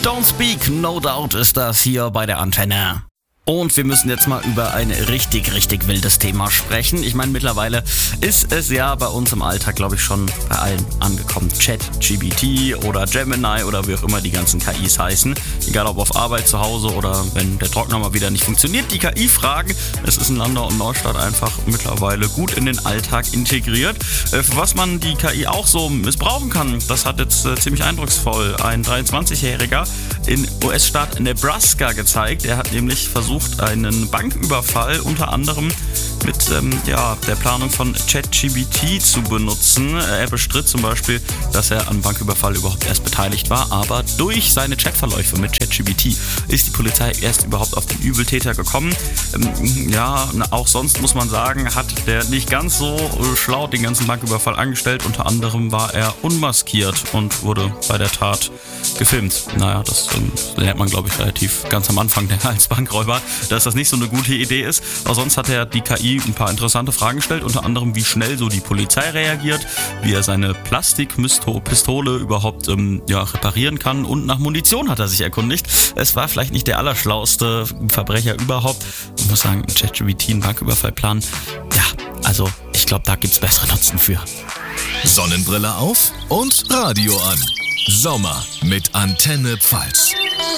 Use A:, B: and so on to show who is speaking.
A: Don't Speak, No Doubt ist das hier bei der Antenne. Und wir müssen jetzt mal über ein richtig wildes Thema sprechen. Ich meine, mittlerweile ist es ja bei uns im Alltag, glaube ich, schon bei allen angekommen. ChatGPT oder Gemini oder wie auch immer die ganzen KIs heißen. Egal ob auf Arbeit, zu Hause oder wenn der Trockner mal wieder nicht funktioniert. Die KI-Fragen, es ist in Landau und Neustadt einfach mittlerweile gut in den Alltag integriert. Für was man die KI auch so missbrauchen kann, das hat jetzt ziemlich eindrucksvoll ein 23-Jähriger in US-Staat Nebraska gezeigt. Er hat nämlich versucht, einen Banküberfall unter anderem mit der Planung von ChatGPT zu benutzen. Er bestritt zum Beispiel, dass er am Banküberfall überhaupt erst beteiligt war, aber durch seine Chatverläufe mit ChatGPT ist die Polizei erst überhaupt auf den Übeltäter gekommen. Auch sonst muss man sagen, hat der nicht ganz so schlau den ganzen Banküberfall angestellt. Unter anderem war er unmaskiert und wurde bei der Tat gefilmt. Naja, das lernt man, glaube ich, relativ ganz am Anfang als Bankräuber, dass das nicht so eine gute Idee ist. Aber sonst hat er die KI ein paar interessante Fragen gestellt, unter anderem, wie schnell so die Polizei reagiert, wie er seine Plastikpistole überhaupt reparieren kann, und nach Munition hat er sich erkundigt. Es war vielleicht nicht der allerschlauste Verbrecher überhaupt. Ich muss sagen, ChatGPT, einen Banküberfallplan, also ich glaube, da gibt's bessere Nutzen für.
B: Sonnenbrille auf und Radio an. Sommer mit Antenne Pfalz.